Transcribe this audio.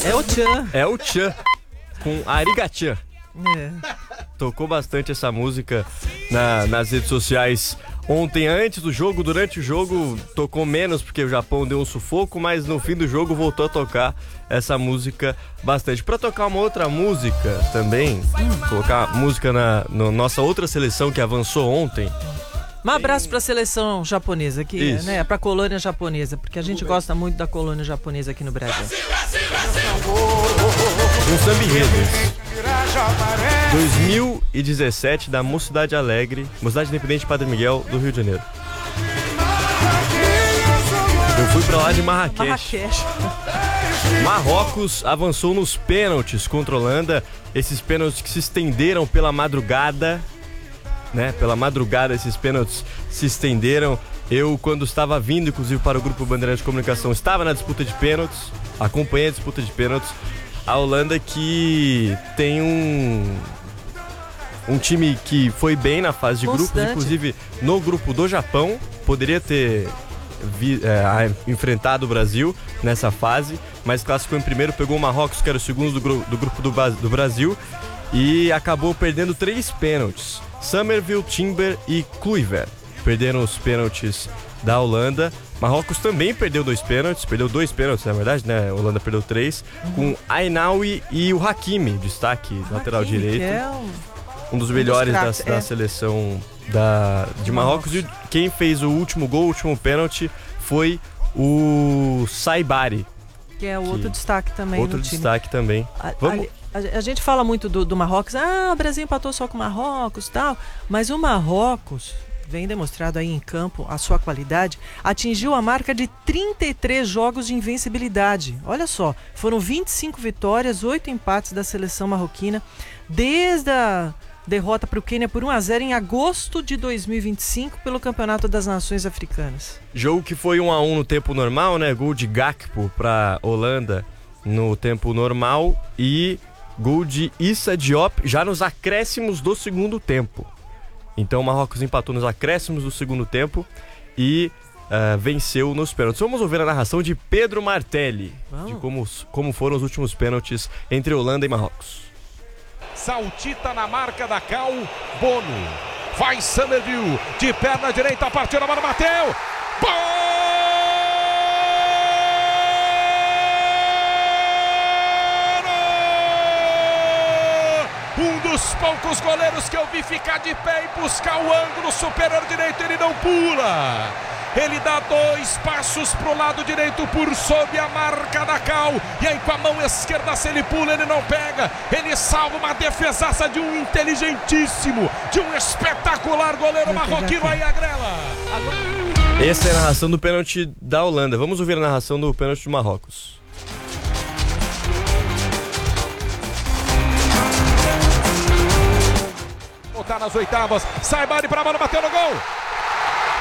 É o Tchan. É o Tchan, com Arigatchan. É. Tocou bastante essa música nas redes sociais ontem, antes do jogo. Durante o jogo tocou menos porque o Japão deu um sufoco, mas no fim do jogo voltou a tocar essa música bastante. Pra tocar uma outra música também, colocar música na nossa outra seleção que avançou ontem. Um abraço pra seleção japonesa aqui, né? Pra colônia japonesa, porque a gente gosta muito da colônia japonesa aqui no Brasil. Um samba enredo. 2017, da Mocidade Alegre, Mocidade Independente Padre Miguel, do Rio de Janeiro. Eu fui pra lá de Marrakech. Marrocos avançou nos pênaltis contra a Holanda. Esses pênaltis que se estenderam pela madrugada, né? Pela madrugada esses pênaltis se estenderam. Eu, quando estava vindo, inclusive, para o Grupo Bandeirantes de Comunicação, estava na disputa de pênaltis, acompanhei a disputa de pênaltis. A Holanda que tem um time que foi bem na fase de grupos, inclusive no grupo do Japão, poderia ter enfrentado o Brasil nessa fase, mas classificou em primeiro, pegou o Marrocos, que era o segundo do grupo do Brasil, e acabou perdendo 3 pênaltis. Somerville, Timber e Kluivert perderam os pênaltis da Holanda. Marrocos também perdeu 2 pênaltis, na verdade, né? A Holanda perdeu 3, com Ainaoui e o Hakimi, destaque lateral direito. É um dos melhores da seleção de Marrocos. E quem fez o último gol, o último pênalti, foi o Saibari. Que é outro destaque também. Outro destaque também. A gente fala muito do Marrocos, o Brasil empatou só com o Marrocos e tal, mas o Marrocos, vem demonstrado aí em campo a sua qualidade, atingiu a marca de 33 jogos de invencibilidade. Olha só, foram 25 vitórias, 8 empates da seleção marroquina, desde a derrota para o Quênia por 1-0 em agosto de 2025 pelo Campeonato das Nações Africanas. Jogo que foi 1-1 no tempo normal, né? Gol de Gakpo para Holanda no tempo normal e gol de Issa Diop já nos acréscimos do segundo tempo. Então o Marrocos empatou nos acréscimos do segundo tempo e venceu nos pênaltis. Vamos ouvir a narração de Pedro Martelli, de como foram os últimos pênaltis entre Holanda e Marrocos. Saltita na marca da Cal, Bono. Vai Somerville, de perna direita, partiu na bola, bateu! Um dos poucos goleiros que eu vi ficar de pé e buscar o ângulo superior direito, ele não pula. Ele dá 2 passos pro lado direito por sob a marca da Cal. E aí com a mão esquerda, se ele pula, ele não pega. Ele salva uma defesaça de um inteligentíssimo, de um espetacular goleiro marroquino aí, Agrela. Essa é a narração do pênalti da Holanda. Vamos ouvir a narração do pênalti do Marrocos. Voltar nas oitavas, Saibari pra bola, bateu no gol.